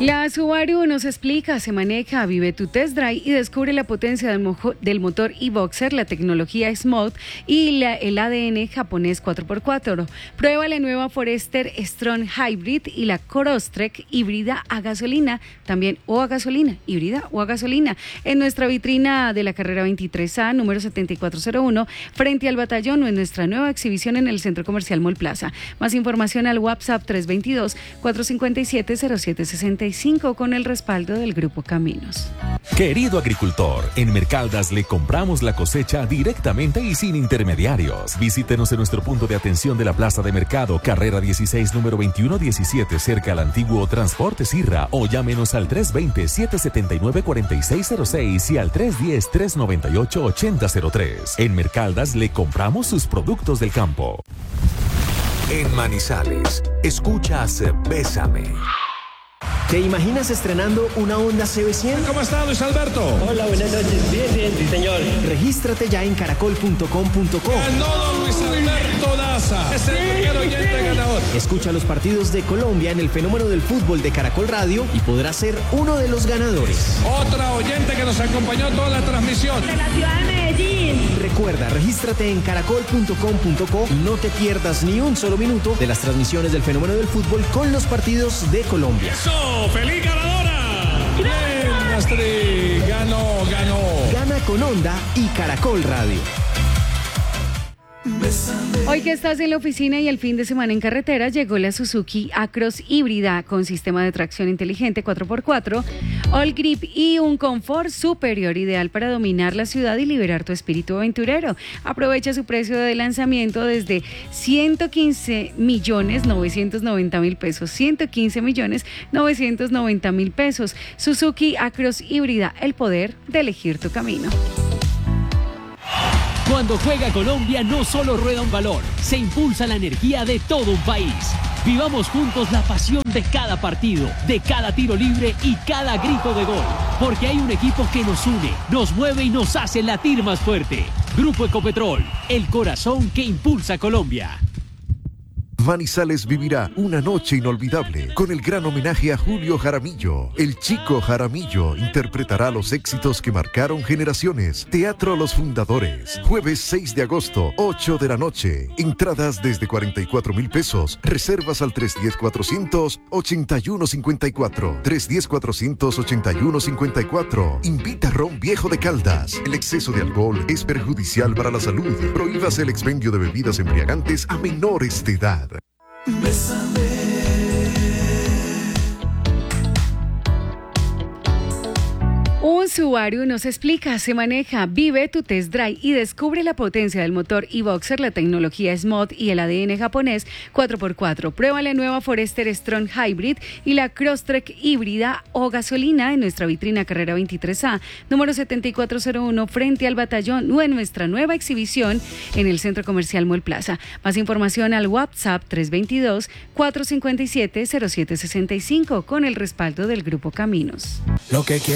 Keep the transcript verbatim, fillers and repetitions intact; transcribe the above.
La Subaru nos explica, se maneja, vive tu test drive y descubre la potencia del, mojo, del motor e-Boxer, la tecnología Smooth y la, el A D N japonés cuatro por cuatro. Prueba la nueva Forester Strong Hybrid y la Crosstrek híbrida a gasolina, también o a gasolina, híbrida o a gasolina, en nuestra vitrina de la carrera veintitrés A, número setenta y cuatro cero uno, frente al batallón o en nuestra nueva exhibición en el Centro Comercial Mall Plaza. Más información al WhatsApp tres dos dos, cuatro cinco siete, cero siete seis cinco con el respaldo del Grupo Caminos. Querido agricultor, en Mercaldas le compramos la cosecha directamente y sin intermediarios. Visítenos en nuestro punto de atención de la Plaza de Mercado, carrera dieciséis, número veintiuno diecisiete, cerca al antiguo Transporte Sirra, o llámenos al tres dos cero, siete siete nueve, cuatro seis cero seis y al tres uno cero, tres nueve ocho, ocho cero cero tres. En Mercaldas le compramos sus productos del campo. En Manizales, escuchas Bésame. ¿Te imaginas estrenando una Honda C B cien? ¿Cómo está, Luis Alberto? Hola, buenas noches. Bien, bien, sí, señor. Regístrate ya en caracol punto com punto co. Ganó don Luis Alberto Daza. Es el primer oyente ganador. Escucha los partidos de Colombia en el fenómeno del fútbol de Caracol Radio y podrás ser uno de los ganadores. Otra oyente que nos acompañó toda la transmisión. De la ciudad de Medellín. Recuerda, regístrate en caracol punto com punto co y no te pierdas ni un solo minuto de las transmisiones del fenómeno del fútbol con los partidos de Colombia. ¡Eso! ¡Feliz ganadora! ¡Bien, Astrid! ¡Ganó, ganó! Gana con Honda y Caracol Radio. Hoy que estás en la oficina y el fin de semana en carretera, llegó la Suzuki Acros híbrida con sistema de tracción inteligente cuatro por cuatro, All Grip y un confort superior, ideal para dominar la ciudad y liberar tu espíritu aventurero. Aprovecha su precio de lanzamiento desde ciento quince millones novecientos noventa mil pesos, ciento quince millones novecientos noventa mil pesos. Suzuki Acros híbrida, el poder de elegir tu camino. Cuando juega Colombia no solo rueda un balón, se impulsa la energía de todo un país. Vivamos juntos la pasión de cada partido, de cada tiro libre y cada grito de gol. Porque hay un equipo que nos une, nos mueve y nos hace latir más fuerte. Grupo Ecopetrol, el corazón que impulsa Colombia. Manizales vivirá una noche inolvidable con el gran homenaje a Julio Jaramillo. El Chico Jaramillo interpretará los éxitos que marcaron generaciones. Teatro Los Fundadores, jueves seis de agosto, ocho de la noche. Entradas desde cuarenta y cuatro mil pesos. Reservas al tres uno cero, cuatrocientos ochenta y uno cincuenta y cuatro. tres uno cero, cuatrocientos ochenta y uno cincuenta y cuatro. Invita Ron Viejo de Caldas. El exceso de alcohol es perjudicial para la salud. Prohíbase el expendio de bebidas embriagantes a menores de edad. Bésame. Un Subaru nos explica, se maneja, vive tu test drive y descubre la potencia del motor e-Boxer, la tecnología Smooth y el A D N japonés cuatro por cuatro. Prueba la nueva Forester Strong Hybrid y la Crosstrek híbrida o gasolina en nuestra vitrina carrera veintitrés A, número setenta y cuatro cero uno, frente al batallón o en nuestra nueva exhibición en el Centro Comercial Mall Plaza. Más información al WhatsApp tres dos dos, cuatro cinco siete, cero siete seis cinco con el respaldo del Grupo Caminos. Lo que